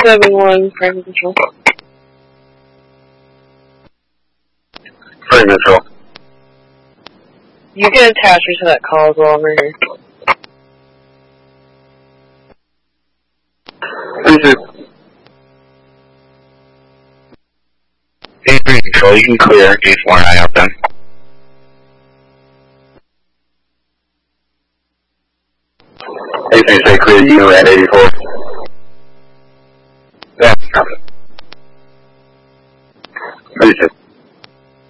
7-1, frame control. Frame control. You can attach her to that call as well over here. 3-2. 83 control, you can clear gate 4 and I out then. Say clear, you at 84. Yeah, copy.